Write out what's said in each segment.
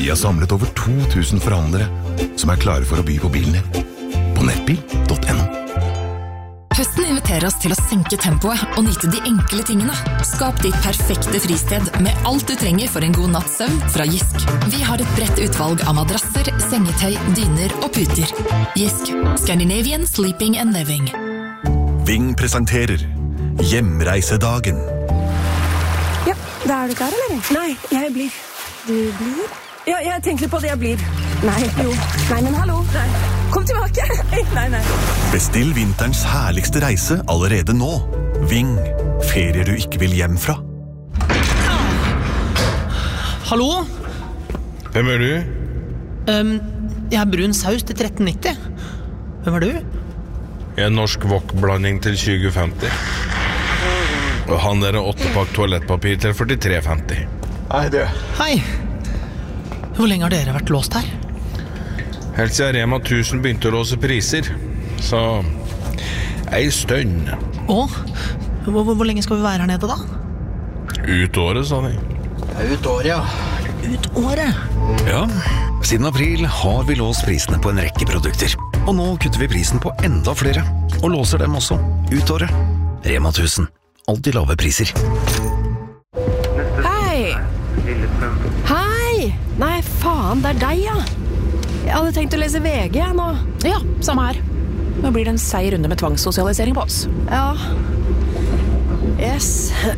Vi har samlet over 2000 forhandlere som er klare for å by på bilen din. På nettbil.no. Høsten inviterer oss til å senke tempoet og nyte de enkle tingene. Skap ditt perfekte fristed med alt du trenger for en god natts søvn fra Jysk. Vi har et bredt utvalg av madrasser, sengetøy, dyner og puter. Jysk. Scandinavian Sleeping and Living. Ving presenterer Hjemreisedagen. Ja, da er du klar, eller? Nei, jeg blir. Du blir? Ja, jeg tenker litt på det jeg blir. Nei, jo. Nei, men hallo. Nei. Kom tilbake. Nei. Bestill vinterens herligste reise allerede nå. Ving. Ferier du ikke vil hjem fra. Hallo? Hvem er du? Jeg har brun saus til 13,90. Hvem er du? Jeg er norsk wok-blanding til 20,50. Og han der er 8-pakk toalettpapir til 43,50. Hei, du. Hei. Hvor lenge har dere vært låst her? Helt siden Rema 1000 begynte å låse priser. Så ei stund. Og? Hvor lenge skal vi være her nede da? Ut året, sa de. Ut året, ja. Ut året? Ja, siden april har vi låst prisene på en rekke produkter. Og nå kutter vi prisen på enda flere. Og låser dem også ut året. Rema 1000. Alltid lave priser. Hei. Hei. Nei, faen, det er deg, ja. Jeg hadde tenkt å lese VG nå. Ja, samme her. Nå blir det en seig runde med tvangssosialisering på oss. Ja. Yes.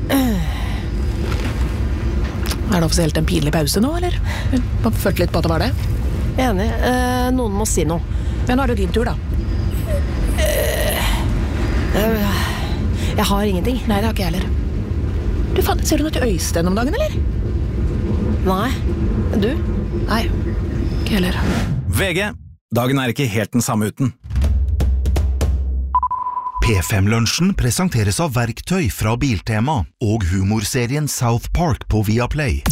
Er det offisielt en pinlig pause nå, eller? Jeg følte litt på at det var det. Enig. Noen må si noe. Men nå er det din tur, da. Jeg har ingenting. Nei, det har ikke jeg heller. Du, faen, ser du noe til Øystein om dagen, eller? Nei. Du? Nei, ikke heller. VG. Dagen er ikke helt den samme uten. P5-lunsjen presenteres av verktøy fra Biltema og humorserien South Park på Viaplay.